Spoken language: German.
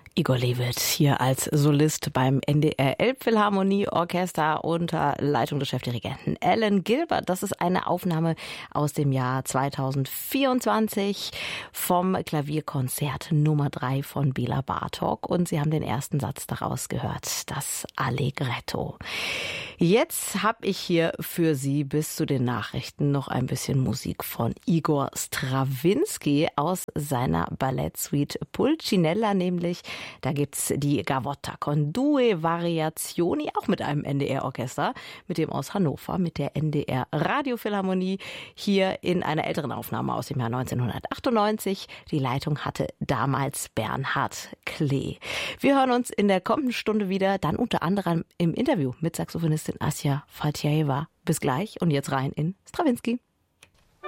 Igor Levit hier als Solist beim NDR Elbphilharmonieorchester unter Leitung des Chefdirigenten Alan Gilbert. Das ist eine Aufnahme aus dem Jahr 2024 vom Klavierkonzert Nummer 3 von Béla Bartók. Und Sie haben den ersten Satz daraus gehört, das Allegretto. Jetzt habe ich hier für Sie bis zu den Nachrichten noch ein bisschen Musik von Igor Strawinski aus seiner Ballettsuite Pulcinella, nämlich da gibt's die Gavotta con due variazioni, auch mit einem NDR-Orchester, mit dem aus Hannover, mit der NDR Radiophilharmonie, hier in einer älteren Aufnahme aus dem Jahr 1998. Die Leitung hatte damals Bernhard Klee. Wir hören uns in der kommenden Stunde wieder, dann unter anderem im Interview mit Saxophonistin Asja Faltjaeva. Bis gleich und jetzt rein in Strawinski.